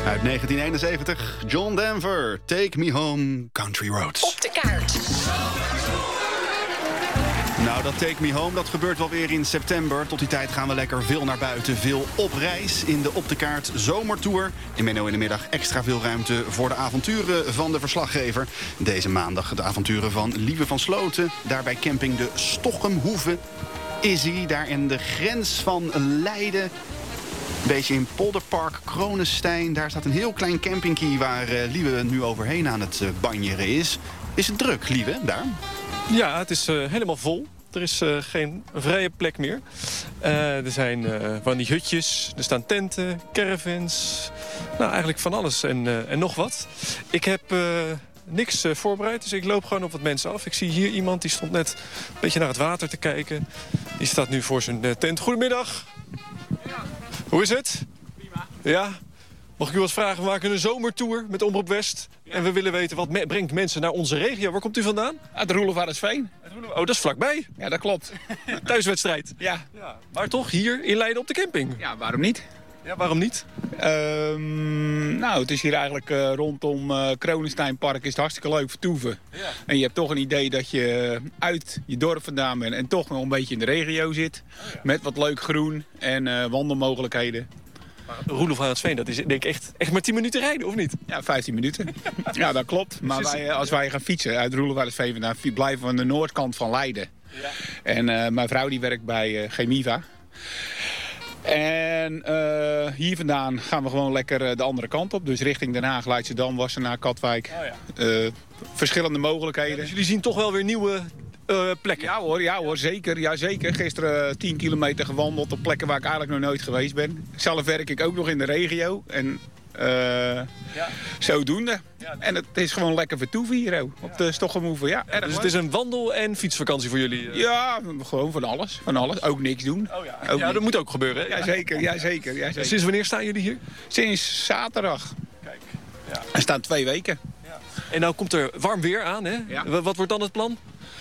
Uit 1971, John Denver, Take Me Home, Country Roads. Op de kaart. Nou, dat Take Me Home, dat gebeurt wel weer in september. Tot die tijd gaan we lekker veel naar buiten, veel op reis in de Op de Kaart Zomertour. In Menno in de Middag extra veel ruimte voor de avonturen van de verslaggever. Deze maandag de avonturen van Lieve van Sloten. Daarbij camping de Stochemhoeve. Izzy, daar in de grens van Leiden. Een beetje in Polderpark, Kronenstein. Daar staat een heel klein campingkie waar Lieve nu overheen aan het banjeren is. Is het druk, Lieve, daar? Ja, het is helemaal vol. Er is geen vrije plek meer. Er zijn van die hutjes, er staan tenten, caravans. Nou, eigenlijk van alles en nog wat. Ik heb niks voorbereid, dus ik loop gewoon op wat mensen af. Ik zie hier iemand, die stond net een beetje naar het water te kijken. Die staat nu voor zijn tent. Goedemiddag. Ja. Hoe is het? Prima. Ja? Mag ik u wat vragen? We maken een zomertour met Omroep West. Ja. En we willen weten, wat brengt mensen naar onze regio? Waar komt u vandaan? Uit Roelofarendsveen. Oh, dat is vlakbij. Ja, dat klopt. Thuiswedstrijd. Ja. Maar toch hier in Leiden op de camping? Ja, waarom niet? Ja, waarom niet? Nou, het is hier eigenlijk rondom Kronensteinpark is het hartstikke leuk vertoeven. Ja. En je hebt toch een idee dat je uit je dorp vandaan bent en toch nog een beetje in de regio zit. Oh ja. Met wat leuk groen en wandelmogelijkheden. Roelofarendsveen, dat is denk ik echt maar 10 minuten rijden, of niet? Ja, 15 minuten. Ja, dat klopt. Maar als wij gaan fietsen uit Roelofarendsveen vandaan, blijven we aan de noordkant van Leiden. Ja. En mijn vrouw die werkt bij Chemiva. En hier vandaan gaan we gewoon lekker de andere kant op. Dus richting Den Haag, Leidschendam, Wassenaar, Katwijk. Oh ja. Verschillende mogelijkheden. Ja, dus jullie zien toch wel weer nieuwe plekken? Ja hoor, zeker. Ja, zeker. Gisteren 10 kilometer gewandeld op plekken waar ik eigenlijk nog nooit geweest ben. Zelf werk ik ook nog in de regio. En zodoende. Ja, en het is gewoon lekker vertoeven hier op de Stochemhoeve. Ja, dus het is een wandel- en fietsvakantie voor jullie? Ja, gewoon van alles. Van alles. Ook niks doen. Oh ja, dat moet ook gebeuren. Hè? Ja, zeker. Sinds wanneer staan jullie hier? Sinds zaterdag. Kijk. Ja. Er staan 2 weken. Ja. En nou komt er warm weer aan, hè? Ja. Wat wordt dan het plan?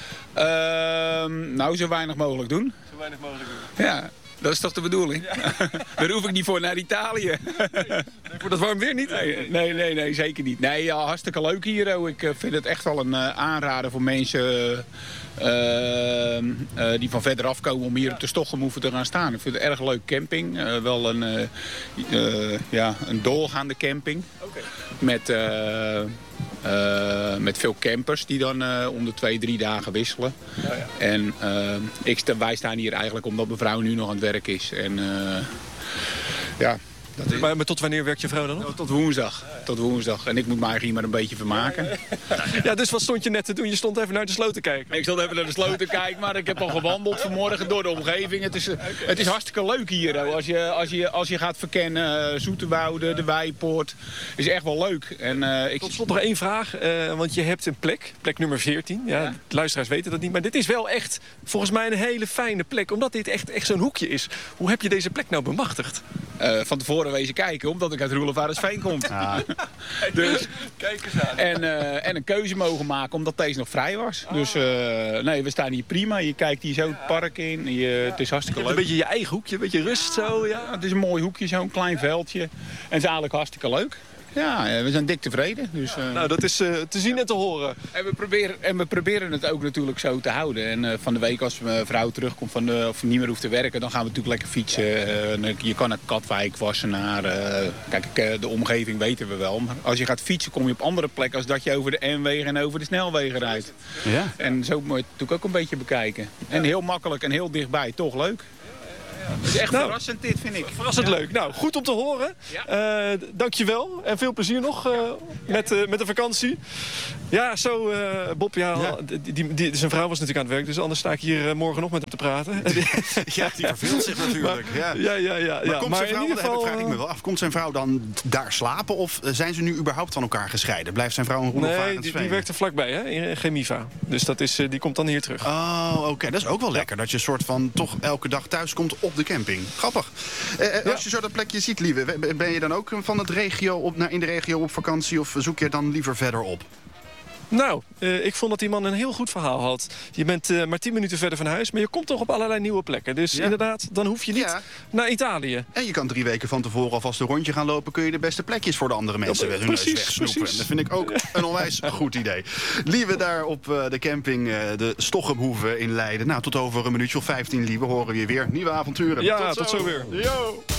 Nou, zo weinig mogelijk doen. Zo weinig mogelijk doen. Ja. Dat is toch de bedoeling? Ja. Daar hoef ik niet voor naar Italië. Nee, voor dat warm weer niet? Nee, zeker niet. Nee, ja, hartstikke leuk hier. Ik vind het echt wel een aanrader voor mensen die van verderaf komen om hier op de Stochemhoeve te gaan staan. Ik vind het erg leuk camping. Wel een doorgaande camping. Okay. Met veel campers die dan om de 2-3 dagen wisselen. Ja. En wij staan hier eigenlijk omdat mijn vrouw nu nog aan het werk is. En Maar tot wanneer werkt je vrouw dan nog? Tot woensdag. Tot woensdag. En ik moet me eigenlijk hier maar een beetje vermaken. Ja, dus wat stond je net te doen? Je stond even naar de sloot te kijken. Ik stond even naar de sloot te kijken, maar ik heb al gewandeld vanmorgen door de omgeving. Het is hartstikke leuk hier. Als je gaat verkennen, Zoeterwoude, de Weipoort. Is echt wel leuk. En, tot slot nog 1 vraag. Want je hebt een plek nummer 14. Ja, de luisteraars weten dat niet. Maar dit is wel echt volgens mij een hele fijne plek. Omdat dit echt zo'n hoekje is. Hoe heb je deze plek nou bemachtigd? Van tevoren wezen kijken, omdat ik uit Roelofarendsveen kom. Ah. Dus, kijk eens aan. En een keuze mogen maken, omdat deze nog vrij was. Ah. Dus we staan hier prima. Je kijkt hier zo het park in. Het is hartstikke leuk. Een beetje je eigen hoekje, een beetje rust zo. Ja. Het is een mooi hoekje, zo'n klein veldje. En het is eigenlijk hartstikke leuk. Ja, we zijn dik tevreden. Dus, nou, dat is te zien en te horen. En we proberen het ook natuurlijk zo te houden. En van de week als mijn vrouw terugkomt of niet meer hoeft te werken, dan gaan we natuurlijk lekker fietsen. Je kan naar Katwijk, Wassenaar. Kijk, de omgeving weten we wel. Maar als je gaat fietsen kom je op andere plekken als dat je over de N-wegen en over de snelwegen rijdt. Ja. En zo moet je het natuurlijk ook een beetje bekijken. En heel makkelijk en heel dichtbij, toch leuk. Het is echt verrassend dit, vind ik. Verrassend leuk. Nou, goed om te horen. Ja. Dankjewel en veel plezier nog met de vakantie. Ja, zo, Bob, zijn vrouw was natuurlijk aan het werk, dus anders sta ik hier morgen nog met hem te praten. Ja, die verveelt zich natuurlijk. Ja. Maar komt zijn vrouw, in ieder geval, vraag ik me wel af, komt zijn vrouw dan daar slapen of zijn ze nu überhaupt van elkaar gescheiden? Blijft zijn vrouw een Roelofarendsveen? Nee, die werkt er vlakbij, hè, in Chemiva. Dus die komt dan hier terug. Oh, oké. Dat is ook wel lekker, dat je soort van toch elke dag thuis komt op de camping. Grappig. Als je zo dat plekje ziet, Lieve, ben je dan ook van in de regio op vakantie of zoek je dan liever verderop? Nou, ik vond dat die man een heel goed verhaal had. Je bent maar 10 minuten verder van huis, maar je komt toch op allerlei nieuwe plekken. Dus inderdaad, dan hoef je niet naar Italië. En je kan 3 weken van tevoren alvast een rondje gaan lopen. Kun je de beste plekjes voor de andere mensen hun neus wegsnoepen. Dat vind ik ook een onwijs goed idee. Lieve, daar op de camping de Stochemhoeve in Leiden. Nou, tot over een minuutje of 15, Lieve, horen we je weer nieuwe avonturen. Ja, tot zo weer. Yo!